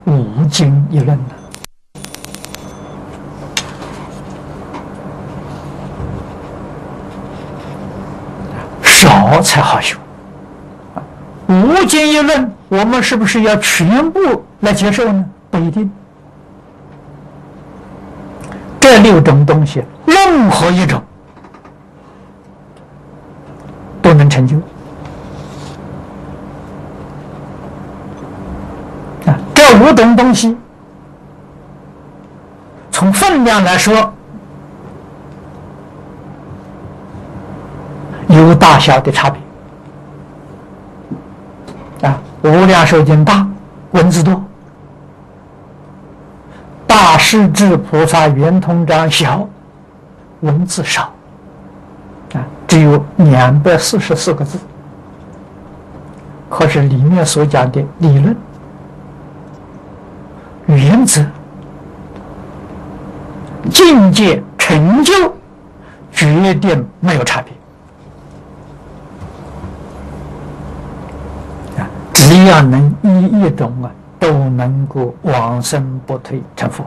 无经一论的。少才好修。无经一论，我们是不是要全部来接受呢？不一定。这6种东西，任何一种都能成就。这5种东西，从分量来说，有大小的差别。无量寿经大，文字多；大势至菩萨圆通章小，文字少。只有244个字。可是里面所讲的理论、原则、境界、成就，决定没有差别。只要能一种都能够往生不退成佛。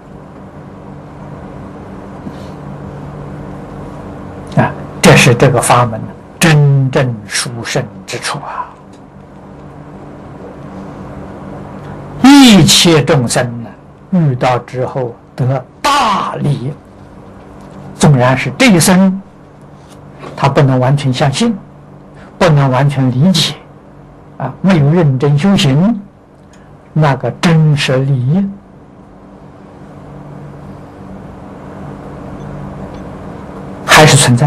这是这个法门真正殊胜之处啊！一切众生遇到之后得大利，纵然是这一生他不能完全相信，不能完全理解。没有认真修行，那个真实利益还是存在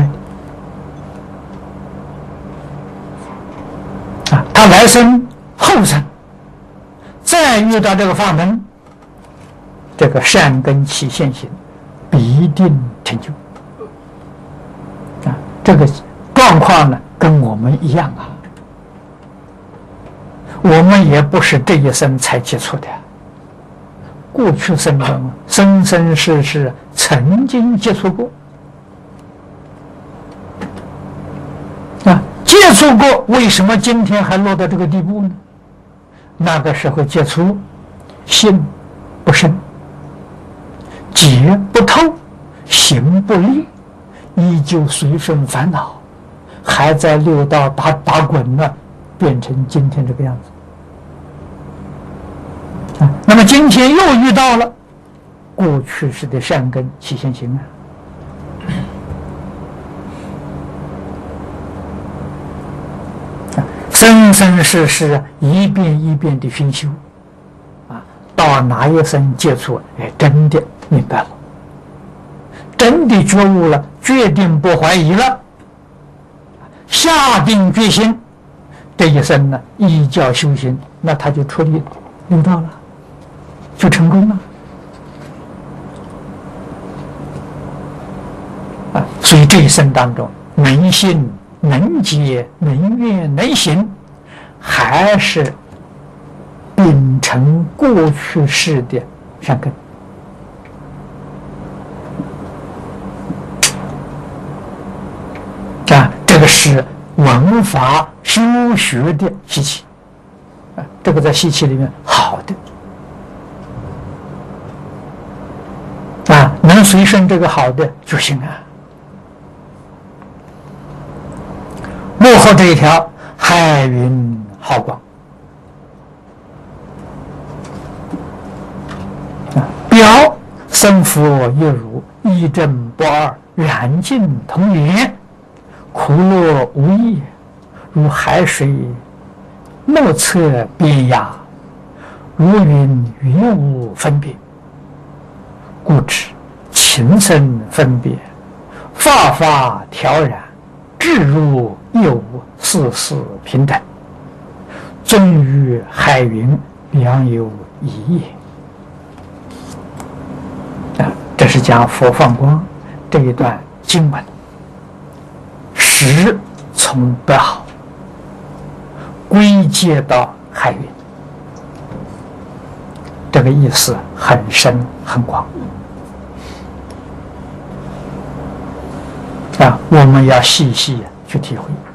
的。他来生后生再遇到这个法门，这个善根起现行必定成就。这个状况呢，跟我们一样啊。我们也不是这一生才接触的，过去生中生生世世曾经接触过。接触过，为什么今天还落到这个地步呢？那个时候接触，心不深，解不透，行不利，依旧随顺烦恼，还在六道打滚呢，变成今天这个样子。那么今天又遇到了过去式的善根起现行生生世世一遍一遍的熏修到哪一生接触，真的明白了，真的觉悟了，决定不怀疑了，下定决心，这一生呢依教修行，那他就出离六道了，就成功了。所以这一生当中，能信、能解、能愿、能行，还是秉承过去世的善根。这个是文法修学的习气，这个在习气里面好的能随顺这个好的就行啊。幕后这一条海云浩光，表生佛一如，一真不二，染净同源，苦乐无异，如海水莫测边涯，如云云雾分别，故知情生分别，法法调然，至如一无，事事平等，终于海云良有一也。这是讲佛放光这一段经文，始从德好归结到海云，这个意思很深很广我们要细细去体会。